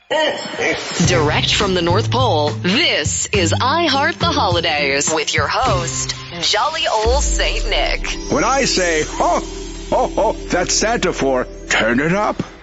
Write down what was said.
Direct from the North Pole, this is I Heart the Holidays with your host, Jolly Old Saint Nick. When I say, ho, ho, ho, that's Santa for turn it up.